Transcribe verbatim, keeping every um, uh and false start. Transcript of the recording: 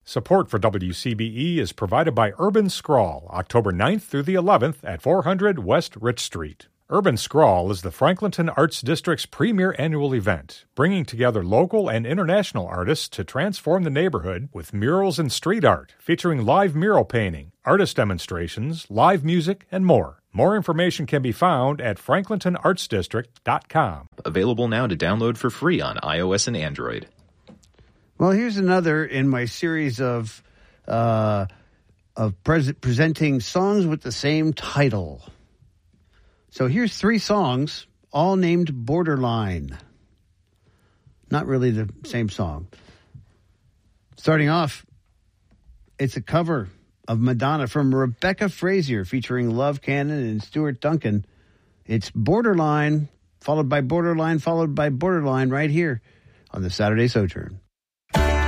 Support for W C B E is provided by Urban Scrawl, October ninth through the eleventh at four hundred West Rich Street. Urban Scrawl is the Franklinton Arts District's premier annual event, bringing together local and international artists to transform the neighborhood with murals and street art, featuring live mural painting, artist demonstrations, live music, and more. More information can be found at franklinton arts district dot com. Available now to download for free on iOS and Android. Well, here's another in my series of uh, of pres- presenting songs with the same title. So here's three songs, all named Borderline. Not really the same song. Starting off, it's a cover of Madonna from Rebecca Frazier featuring Love Cannon and Stuart Duncan. It's Borderline, followed by Borderline, followed by Borderline right here on the Saturday Sojourn.